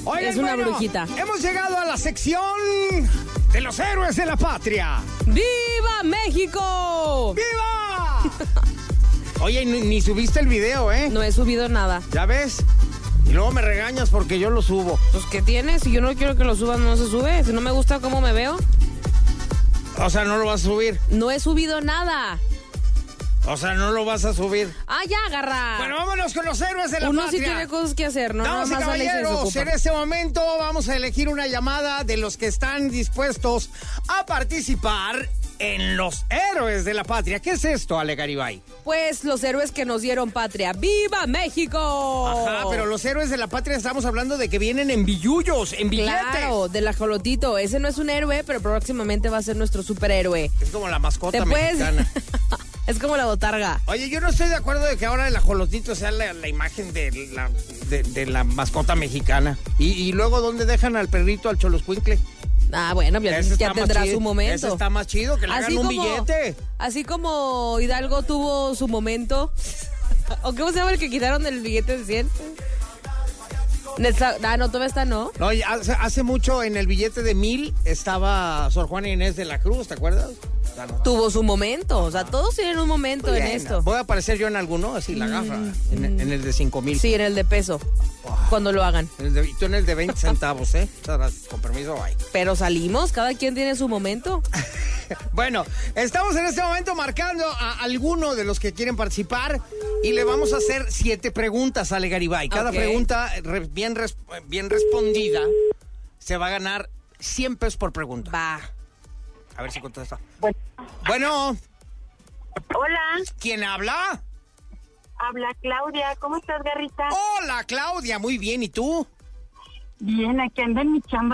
Oigan, es una brujita. Hemos llegado a la sección de los héroes de la patria. ¡Viva México! ¡Viva! Oye, ni subiste el video, ¿eh? No he subido nada. ¿Ya ves? Y luego me regañas porque yo lo subo. Pues, ¿qué tienes? Si yo no quiero que lo suban, no se sube. Si no me gusta cómo me veo. O sea, no lo vas a subir. No he subido nada. O sea, no lo vas a subir. Ah, ya, agarra. Bueno, vámonos con los héroes de la Uno patria. sí tiene cosas que hacer, ¿no? Damas y Nada más Alex se caballeros, desocupa. en este momento vamos a elegir una llamada de los que están dispuestos a participar en los héroes de la patria. ¿Qué es esto, Ale Garibay? Pues los héroes que nos dieron patria. ¡Viva México! Ajá, pero los héroes de la patria estamos hablando de que vienen en billullos, en billetes. Claro, del ajolotito. Ese no es un héroe, pero próximamente va a ser nuestro superhéroe. Es como la mascota ¿Te puedes? mexicana. Es como la botarga. Oye, yo no estoy de acuerdo de que ahora el ajolotito sea la imagen de la mascota mexicana. Y luego, ¿dónde dejan al perrito, al choloscuincle? Ah, bueno, ya tendrá chido. su momento. Ese está más chido, que le hagan un billete. Así como Hidalgo tuvo su momento. ¿O cómo se llama el que quitaron el billete de 100? No, todavía está, ¿no? No, hace mucho en el billete de 1000 estaba Sor Juana Inés de la Cruz, ¿te acuerdas? Tuvo su momento, o sea, todos tienen un momento en esto. Voy a aparecer yo en alguno, así la gafa, en el de 5000. Sí, en el de peso, cuando lo hagan. Y tú en el de 20 centavos, ¿eh? Con permiso, bye. Pero salimos, cada quien tiene su momento. Bueno, estamos en este momento marcando a alguno de los que quieren participar y le vamos a hacer 7 preguntas a Ale Garibay. Cada pregunta bien respondida se va a ganar 100 pesos por pregunta. Va. A ver si contesta. Bueno. Hola. ¿Quién habla? Habla Claudia. ¿Cómo estás, Garrita? Hola, Claudia. Muy bien. ¿Y tú? Bien, aquí ando en mi chamba.